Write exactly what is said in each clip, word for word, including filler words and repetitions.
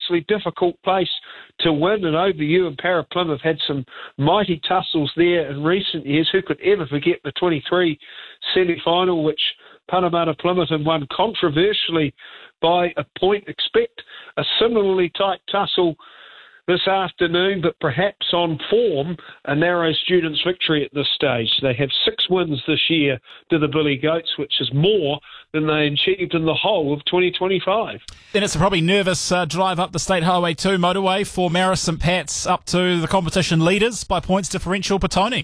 notoriously difficult place to win, and O B U and Para Plymouth had some mighty tussles there in recent years. Who could ever forget the twenty-three semi-final, which Parramatta Plymouth had won controversially by a point? Expect a similarly tight tussle this afternoon, but perhaps on form, a narrow Students' victory at this stage. They have six wins this year to the Billy Goats, which is more than they achieved in the whole of twenty twenty-five. Then it's a probably nervous uh, drive up the State Highway two motorway for Marist St Pat's up to the competition leaders by points differential, Petone.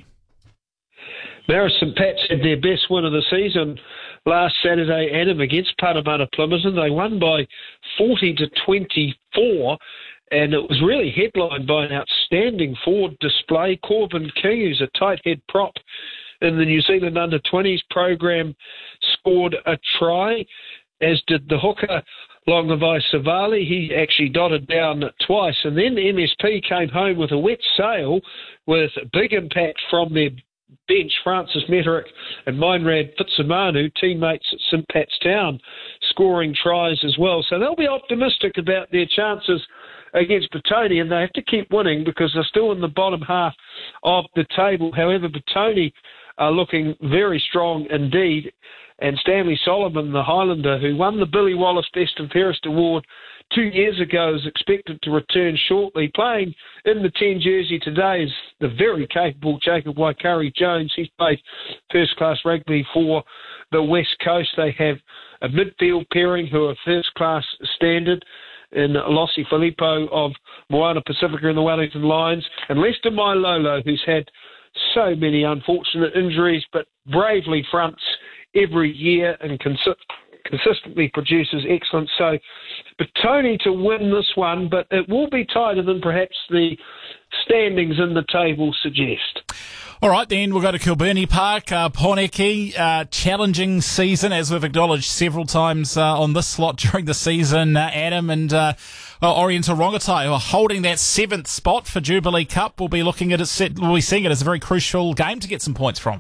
Marist St Pat's had their best win of the season last Saturday, Adam, against Parramatta Plymouth, and they won by forty to twenty-four. And it was really headlined by an outstanding forward display. Corbin King, who's a tight head prop in the New Zealand under twenties program, scored a try, as did the hooker Longavai Savali. He actually dotted down twice. And then M S P came home with a wet sail with big impact from their bench, Francis Meterick and Meinrad Fitzimanu, teammates at St Pat's Town, scoring tries as well. So they'll be optimistic about their chances against Petone, and they have to keep winning because they're still in the bottom half of the table. However, Petone are looking very strong indeed, and Stanley Solomon, the Highlander, who won the Billy Wallace Best and Fairest Award two years ago, is expected to return shortly. Playing in the ten jersey today is the very capable Jacob Waikari-Jones. He's played first-class rugby for the West Coast. They have a midfield pairing who are first-class standard in Lossi Filippo of Moana Pacifica and the Wellington Lions, and Lester Mailolo, who's had so many unfortunate injuries but bravely fronts every year and consi- consistently produces excellence. So Petone to win this one, but it will be tighter than perhaps the standings in the table suggest. All right, then we'll go to Kilbirnie Park. Uh, Poneke, uh, challenging season, as we've acknowledged several times uh, on this slot during the season. Uh, Adam and uh, uh, Oriental Rongotai, who are holding that seventh spot for Jubilee Cup, will be looking at it. We'll be seeing it as a very crucial game to get some points from.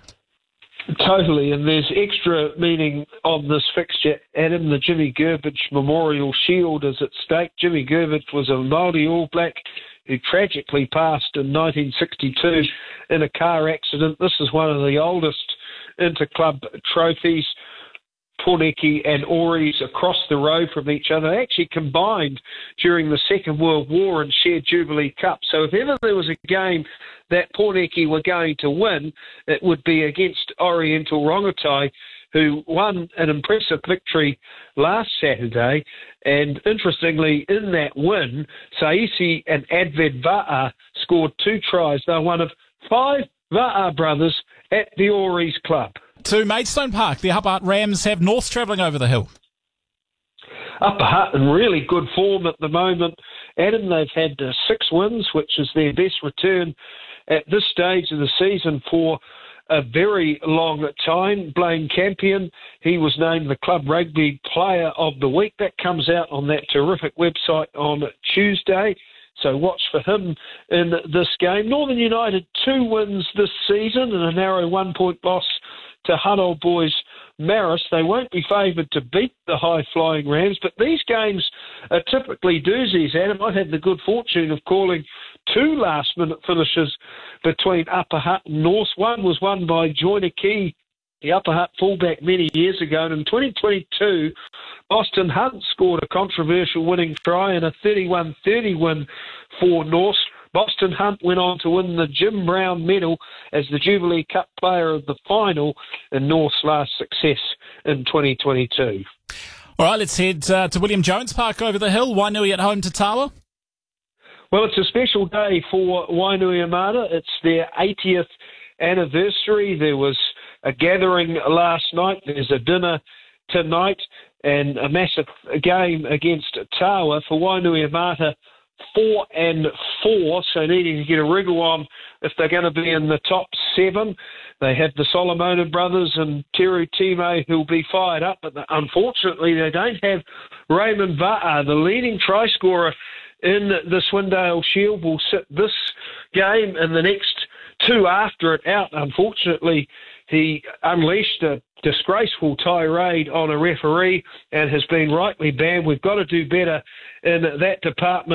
Totally, and there's extra meaning on this fixture, Adam. The Jimmy Gerbage Memorial Shield is at stake. Jimmy Gerbage was a Māori All Black who tragically passed in nineteen sixty-two in a car accident. This is one of the oldest inter-club trophies. Poneke and Oris across the road from each other. They actually combined during the Second World War and shared Jubilee Cup. So if ever there was a game that Poneke were going to win, it would be against Oriental Rongotai, who won an impressive victory last Saturday. And interestingly, in that win, Saisi and Adved Va'a scored two tries. They're one of five Va'a brothers at the Oris Club. To Maidstone Park, the Upper Hutt Rams have North travelling over the hill. Upper Hutt in really good form at the moment. Adam, they've had uh, six wins, which is their best return at this stage of the season for a very long time. Blaine Campion, he was named the Club Rugby Player of the Week. That comes out on that terrific website on Tuesday. So watch for him in this game. Northern United, two wins this season and a narrow one-point loss to Hutt Old Boys Marist. They won't be favoured to beat the high-flying Rams, but these games are typically doozies. Adam, I've had the good fortune of calling two last-minute finishes between Upper Hutt and North. One was won by Joyner Key, the Upper Hutt fullback, many years ago. And in twenty twenty-two, Austin Hunt scored a controversial winning try and a thirty-one thirty win for North. Boston Hunt went on to win the Jim Brown medal as the Jubilee Cup player of the final in North's last success in twenty twenty-two. All right, let's head uh, to William Jones Park over the hill. Wainui at home to Tawa. Well, it's a special day for Wainui Armada. It's their eightieth anniversary. There was a gathering last night. There's a dinner tonight and a massive game against Tawa for Wainui Armada. Four and four, so needing to get a wriggle on if they're going to be in the top seven. They have the Solomona brothers and Teru Time who'll be fired up, but unfortunately they don't have Raymond Va'a, the leading try scorer in the Swindale Shield, will sit this game and the next two after it out. Unfortunately, he unleashed a disgraceful tirade on a referee and has been rightly banned. We've got to do better in that department.